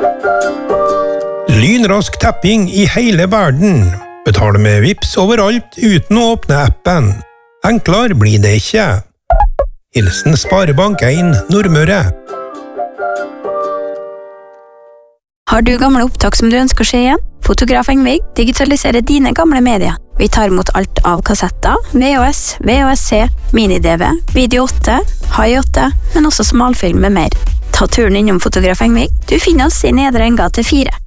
Lynrask tapping i hele verden. Betale med Vipps overalt uten å åpne appen. Enklere blir det ikke. Hilsen Sparebank 1 Nordmøre. Har du gamle opptak som du ønsker å se igjen? Fotograf Engvig digitaliserer dine gamle medier. Vi tar imot alt av kassetter, VHS, VHS-C, mini-DV, video 8, high 8, men også smalfilm med mer. Ta turen innom Fotograf Engvig. Du finner oss i Nedre Enggate 4.